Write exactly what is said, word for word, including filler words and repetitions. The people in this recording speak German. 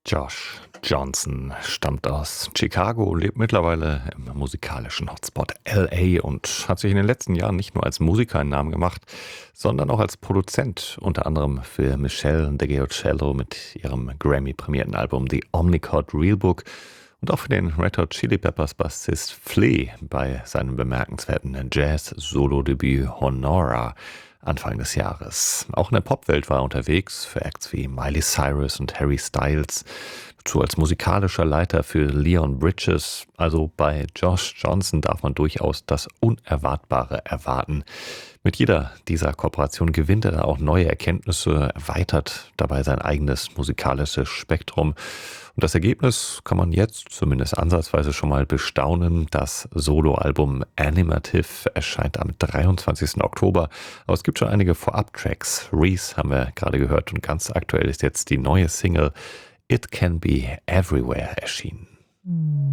Josh Johnson stammt aus Chicago und lebt mittlerweile im musikalischen Hotspot L A und hat sich in den letzten Jahren nicht nur als Musiker einen Namen gemacht, sondern auch als Produzent, unter anderem für Michelle DeGiocello mit ihrem Grammy-prämierten Album The Omnicott Real Book und auch für den Red Hot Chili Peppers Bassist Flea bei seinem bemerkenswerten Jazz-Solo-Debüt Honora Anfang des Jahres. Auch in der Popwelt war er unterwegs für Acts wie Miley Cyrus und Harry Styles, dazu als musikalischer Leiter für Leon Bridges. Also bei Josh Johnson darf man durchaus das Unerwartbare erwarten. Mit jeder dieser Kooperationen gewinnt er auch neue Erkenntnisse, erweitert dabei sein eigenes musikalisches Spektrum. Und das Ergebnis kann man jetzt zumindest ansatzweise schon mal bestaunen. Das Soloalbum Animative erscheint am dreiundzwanzigsten Oktober. Aber es gibt schon einige Vorab-Tracks. Reese haben wir gerade gehört und ganz aktuell ist jetzt die neue Single It Can Be Everywhere erschienen.